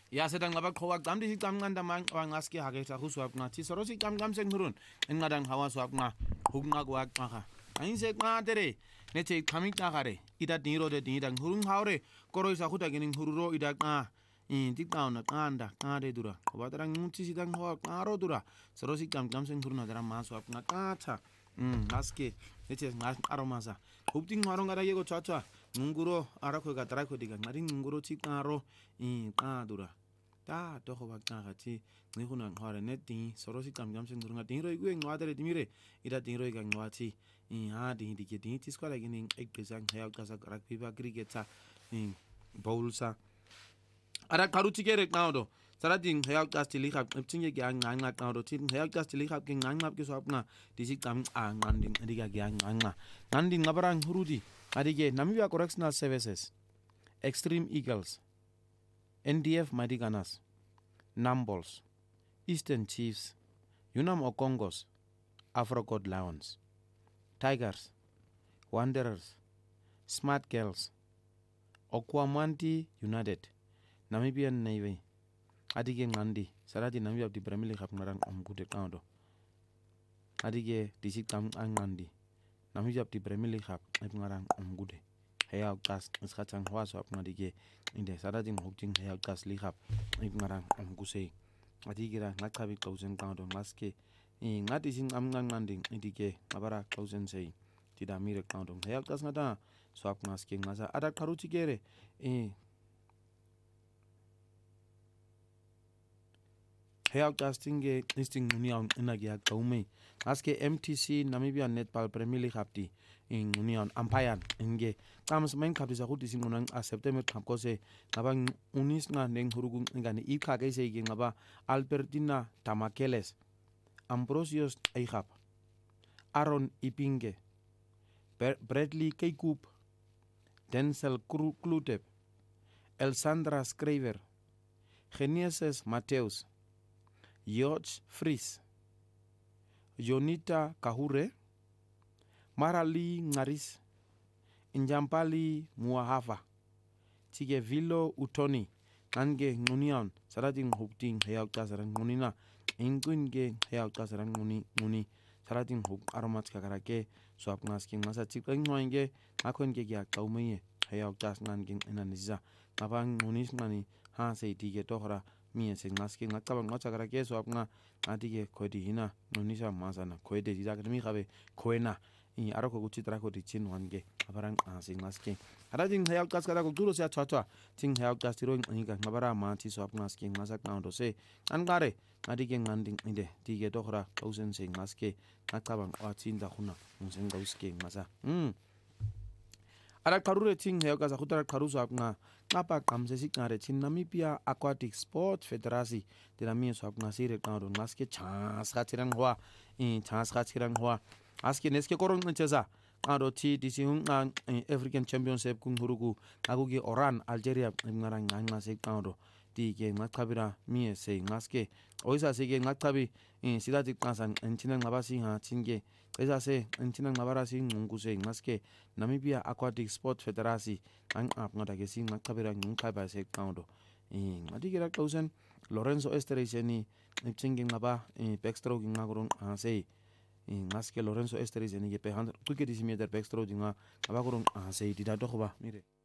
Ya sedang ngaba khowak dam di dam nganda mang ngaski hage ta huswap nga ti soro si dam seng nurun ngadang hawa swap nga hugna gwak nga ain se nga tere ne te kamik ta gare ida diro de dang hurung haure koro isa huta gening hururo ida nga tik down na kanda kade dura wadarang nguti si dang hawa karo dura soro si dam seng nurun adara ma swap nga kata ngaski ne te ngas aromasa hubting harong gara yego chacha nguro arako ga trako diga ngari nguro ti karo ka dura ta to ho bakta gati ni huna ngare neti sorosi kam seng ngurunga dinro igu ngwadere dimire ida dinro iga ngwati ha di ke di ti skala gini ek pesang hea kasa rugby ba cricket sa bowl sa ara karuti gere naudo sarading hea kasta li khap tinge ga nganga naudo tin hea kasta li khap ke nganga ke so apna disik tam nganding diga ga nganga nganding ngabarang hurudi adige Namibia Correctional Services, Extreme Eagles, NDF Mighty Gunners, Nambols, Eastern Chiefs, Unam Okongos, Afro God Lions, Tigers, Wanderers, Smart Girls, Okwamanti United, Namibian Navy, Adige Ngandi, Sarati Namibia of the Bremili Hapnarang Omgude Kaundo, Adige Disikam Angandi. Namibia of the Bremili Hap, Ngarang Omgude. Hea gas is hatching was up Nadige in the Saradin Hooking Hea gas lihap, Ngarang Omguse. Adigira, Nakabi 1,000 pound on Maske. In Natising Amgang landing, Idige, Abara 1,000 say. Did a mere count on Hea gas Nada, swap masking Maza, Ada Karutigere. Hea casting listing Union Inagia Kaume. Aske MTC Namibia Netball Premier Hapti in Union Ampian Inge. Kams main kapisa huti singunang a September Kamkose Nabang Unisna Neng Hurugung Ingani Ika Gese Gingaba Albertina Tamakeles Ambrosius Eihap Aaron Ipinge Bradley Keikup Denzel Klutep Elsandra Schreiber Genesis Mateus George Fries Jonita Kahure, Marali Ngaris, Injampali Muahava, Tige Vilo Utoni, Ange Ngunion, Sarating Hupting, Heaukasaran Munina, Ingunge Heaukasaran Muni, Sarating Hup Aromat Kakarake, Swap Nasking Masa Chipping Wange, Akonge Kaume, Heaukas Nanging Ananiza, Nabang Munis Mani, Hanse Tige Tohra. Mie sing masking nakaba ngacha karake so apna adige kodi hina nonisa masana koede diakademi khabe koena in arako guchitra ko dichin wange abarang sing masking arading hayal kas kara ko duro sia chacha ting hayal kas tiro inga ngabara ma ti so apna masking masak naundo se angare adige nganding inde dige dokhra 1,000 sing maske nakaba achinda khuna unsen gauske masa Ara karure ting heo kasa khutara karuso apna ngapa kamsesi ngare chin Namibia Aquatic Sport Federasi dinamie so apna sire kando ngaske chance khachirang hwa chance khachirang hwa aske neske korong ncheza kando ti disi hunga African Championship kung hurugu agugi Oran Algeria ngarang ngase kando ti ge ngakabira mie se ngaske oisa se ge ngakabi sidati kasan entinang ngabasi ha chinge esa se entinang ngabarasi ngunguse ngaske Namibia Aquatic Sport Federasi ang ngada ge sing ngakabira ngkaba se kando ngadigira 1,000 Lorenzo Esterizeni chinge ngaba backstroke ngagurung se ngaske Lorenzo Esterizeni ge pe 100 meter backstroke nga ngabagurung se dida dokhba mire